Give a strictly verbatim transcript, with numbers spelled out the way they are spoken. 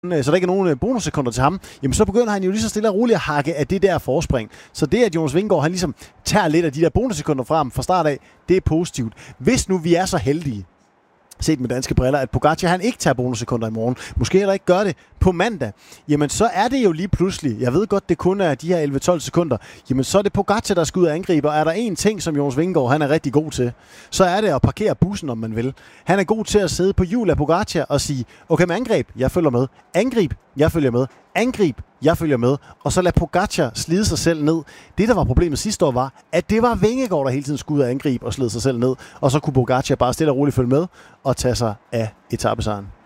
så der ikke er nogen bonussekunder til ham, jamen så begynder han jo lige så stille og roligt at hakke af det der forspring. Så det, at Jonas Vingegaard, han ligesom tager lidt af de der bonussekunder frem fra start af, det er positivt. Hvis nu vi er så heldige, set med danske briller, at Pogacar han ikke tager bonussekunder i morgen, måske heller ikke gør det på mandag, jamen så er det jo lige pludselig, jeg ved godt, det kun er de her elleve tolv sekunder, jamen så er det Pogacar, der skal ud og angribe, og er der en ting, som Jonas Vingegaard han er rigtig god til, så er det at parkere bussen, om man vil. Han er god til at sidde på hjul af Pogacar og sige, okay, med angreb, jeg følger med. Angrib, jeg følger med. Angrib, jeg følger med. Og så lad Pogacar slide sig selv ned. Det, der var problemet sidste år, var, at det var Vingegaard, der hele tiden skulle ud og angribe og slide sig selv ned. Og så kunne Pogacar bare stille og roligt følge med og tage sig af etapesejren.